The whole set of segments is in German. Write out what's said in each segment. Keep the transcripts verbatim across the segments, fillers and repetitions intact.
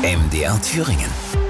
M D R Thüringen.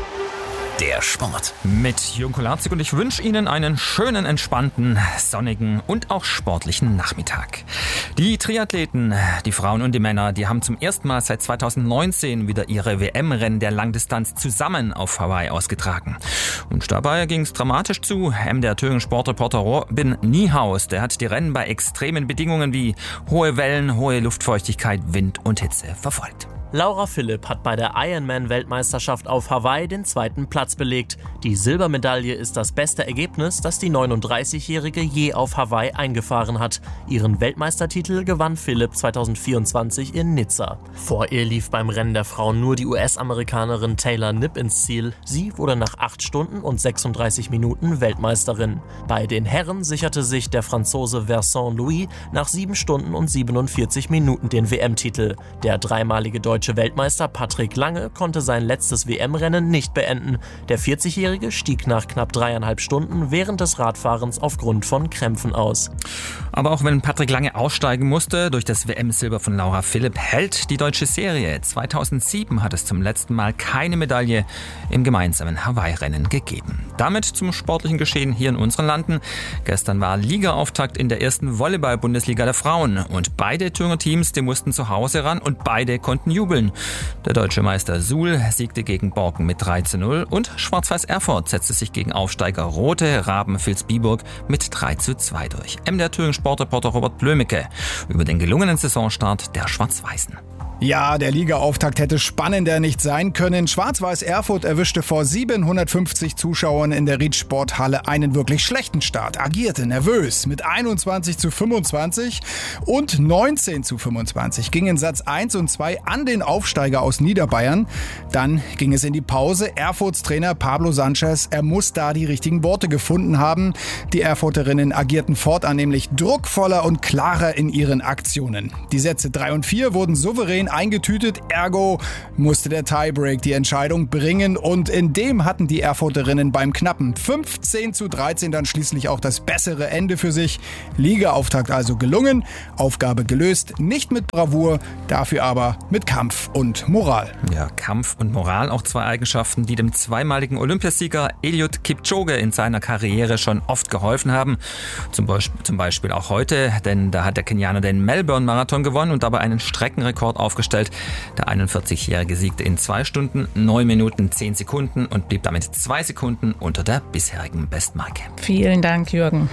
Der Sport. Mit Jürgen Kolarczyk und ich wünsche Ihnen einen schönen, entspannten, sonnigen und auch sportlichen Nachmittag. Die Triathleten, die Frauen und die Männer, die haben zum ersten Mal seit zweitausendneunzehn wieder ihre W M-Rennen der Langdistanz zusammen auf Hawaii ausgetragen. Und dabei ging es dramatisch zu. M D R Thüringen Sportreporter Robin Niehaus, der hat die Rennen bei extremen Bedingungen wie hohe Wellen, hohe Luftfeuchtigkeit, Wind und Hitze verfolgt. Laura Philipp hat bei der Ironman-Weltmeisterschaft auf Hawaii den zweiten Platz belegt. Die Silbermedaille ist das beste Ergebnis, das die neununddreißigjährige je auf Hawaii eingefahren hat. Ihren Weltmeistertitel gewann Philipp zweitausendvierundzwanzig in Nizza. Vor ihr lief beim Rennen der Frauen nur die U S-Amerikanerin Taylor Knipp ins Ziel. Sie wurde nach acht Stunden und sechsunddreißig Minuten Weltmeisterin. Bei den Herren sicherte sich der Franzose Vincent Louis nach sieben Stunden und siebenundvierzig Minuten den W M-Titel. Der dreimalige deutsche Weltmeister Patrick Lange konnte sein letztes W M-Rennen nicht beenden. Der vierzigjährige stieg nach knapp dreieinhalb Stunden während des Radfahrens aufgrund von Krämpfen aus. Aber auch wenn Patrick Lange aussteigen musste, durch das W M-Silber von Laura Philipp hält die deutsche Serie. zweitausendsieben hat es zum letzten Mal keine Medaille im gemeinsamen Hawaii-Rennen gegeben. Damit zum sportlichen Geschehen hier in unseren Landen. Gestern war Ligaauftakt in der ersten Volleyball-Bundesliga der Frauen. Und beide Thüringer Teams, die mussten zu Hause ran und beide konnten jubeln. Der deutsche Meister Suhl siegte gegen Borken mit drei zu null und Schwarz-Weiß Erfurt setzte sich gegen Aufsteiger Rote Raben Vilsbiburg mit drei zu zwei durch. M D R Thüringen Sportreporter Robert Blömecke über den gelungenen Saisonstart der Schwarz-Weißen. Ja, der Ligaauftakt hätte spannender nicht sein können. Schwarz-Weiß Erfurt erwischte vor siebenhundertfünfzig Zuschauern in der Ried-Sporthalle einen wirklich schlechten Start. Agierte nervös mit einundzwanzig zu fünfundzwanzig und neunzehn zu fünfundzwanzig. Gingen Satz eins und zwei an den Aufsteiger aus Niederbayern. Dann ging es in die Pause. Erfurts Trainer Pablo Sanchez, er muss da die richtigen Worte gefunden haben. Die Erfurterinnen agierten fortan nämlich druckvoller und klarer in ihren Aktionen. Die Sätze drei und vier wurden souverän eingetütet, ergo musste der Tiebreak die Entscheidung bringen und in dem hatten die Erfurterinnen beim knappen fünfzehn zu dreizehn dann schließlich auch das bessere Ende für sich. Ligaauftakt also gelungen, Aufgabe gelöst, nicht mit Bravour, dafür aber mit Kampf und Moral. Ja, Kampf und Moral, auch zwei Eigenschaften, die dem zweimaligen Olympiasieger Eliud Kipchoge in seiner Karriere schon oft geholfen haben. Zum Beispiel, zum Beispiel auch heute, denn da hat der Kenianer den Melbourne-Marathon gewonnen und dabei einen Streckenrekord aufgestellt. Der einundvierzigjährige siegte in zwei Stunden, neun Minuten, zehn Sekunden und blieb damit zwei Sekunden unter der bisherigen Bestmarke. Vielen Dank, Jürgen.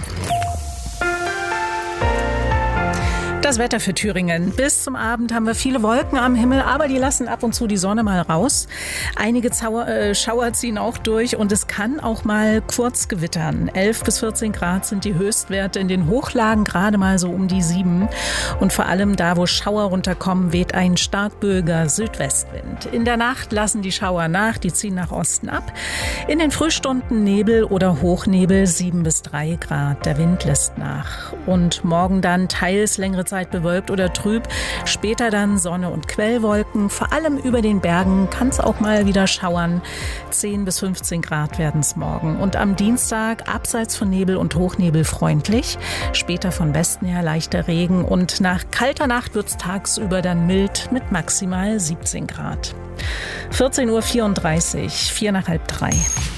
Das Wetter für Thüringen. Bis zum Abend haben wir viele Wolken am Himmel, aber die lassen ab und zu die Sonne mal raus. Einige Zauer, äh, Schauer ziehen auch durch und es kann auch mal kurz gewittern. elf bis vierzehn Grad sind die Höchstwerte, in den Hochlagen gerade mal so um die sieben. Und vor allem da, wo Schauer runterkommen, weht ein stark böiger Südwestwind. In der Nacht lassen die Schauer nach, die ziehen nach Osten ab. In den Frühstunden Nebel oder Hochnebel sieben bis drei Grad. Der Wind lässt nach. Und morgen dann teils längere Zeit bewölkt oder trüb, später dann Sonne und Quellwolken. Vor allem über den Bergen kann es auch mal wieder schauern. zehn bis fünfzehn Grad werden es morgen. Und am Dienstag abseits von Nebel und Hochnebel freundlich. Später von Westen her leichter Regen und nach kalter Nacht wird es tagsüber dann mild mit maximal siebzehn Grad. vierzehn Uhr vierunddreißig, vier nach halb drei.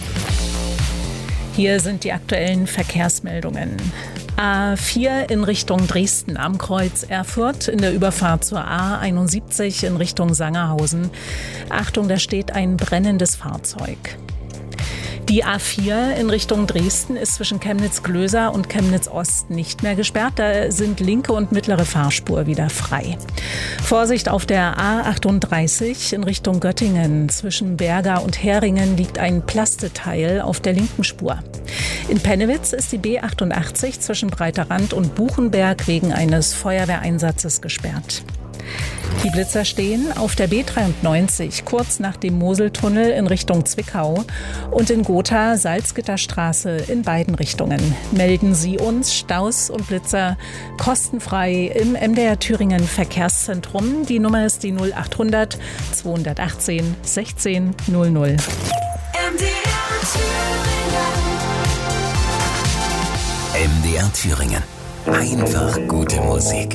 Hier sind die aktuellen Verkehrsmeldungen. A vier in Richtung Dresden am Kreuz Erfurt in der Überfahrt zur A einundsiebzig in Richtung Sangerhausen. Achtung, da steht ein brennendes Fahrzeug. Die A vier in Richtung Dresden ist zwischen Chemnitz-Glöser und Chemnitz-Ost nicht mehr gesperrt. Da sind linke und mittlere Fahrspur wieder frei. Vorsicht auf der A achtunddreißig in Richtung Göttingen. Zwischen Berga und Heringen liegt ein Plasteteil auf der linken Spur. In Pennewitz ist die B achtundachtzig zwischen Breiterrand und Buchenberg wegen eines Feuerwehreinsatzes gesperrt. Die Blitzer stehen auf der B dreiundneunzig kurz nach dem Moseltunnel in Richtung Zwickau und in Gotha Salzgitterstraße in beiden Richtungen. Melden Sie uns Staus und Blitzer kostenfrei im M D R Thüringen Verkehrszentrum. Die Nummer ist die null achthundert zweihundertachtzehn sechzehn null null. M D R Thüringen. M D R Thüringen. Einfach gute Musik.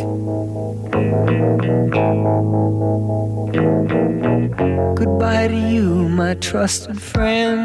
Goodbye to you, my trusted friend.